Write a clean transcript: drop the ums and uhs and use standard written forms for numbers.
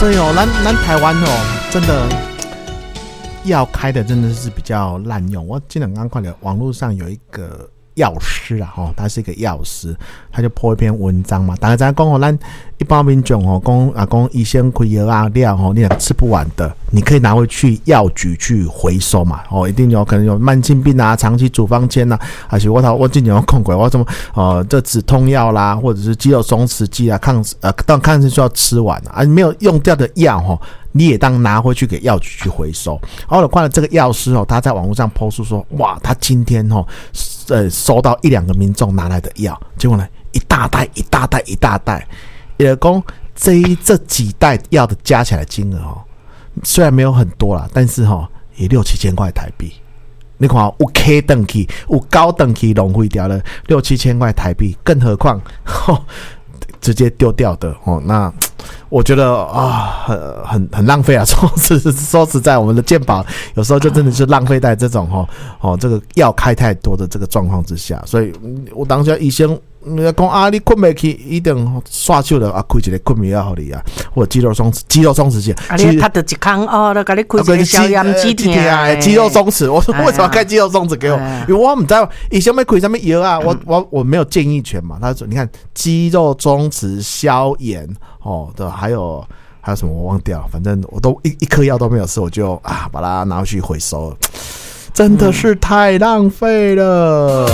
所以哦，咱台湾哦，真的药开的真的是比较滥用。我今天刚看到网络上有一个药师啊，他是一个药师，他就po一篇文章嘛。大家在讲哦，咱一般民众哦，讲医生开药啊料哦，你吃不完的，你可以拿回去药局去回收嘛。一定有可能有慢性病啊、长期处方签啊，还是我之前有看过，我什么这止痛药啦，或者是肌肉松弛剂啊，当抗生素要吃完啊，没有用掉的药你也当拿回去给药局去回收。然后我看了这个药师他在网络上 po 出说，哇，他今天收到1-2个民众拿来的药，结果呢一大袋，也讲这几袋药的加起来金额虽然没有很多啦，但是也6-7千块台币。你看有 K 等级，有高等级浪费掉了6-7千块台币，更何况直接丢掉的那我觉得很浪费啊！说实在，我们的健保有时候就真的是浪费在这种这个药开太多的这个状况之下，所以我当时医生讲你困不起，一定刷手了开一个困眠药给你啊，或者肌肉松弛剂。 你他的一康都给你开一个消炎止痛肌肉松弛。我说为什么要开肌肉松弛给我？因为我不知道医生要开什么药啊，我没有建议权嘛。他说你看肌肉松弛、消炎的，还有什么我忘掉，反正我都一颗药都没有吃，我就把它拿回去回收了，真的是太浪费了。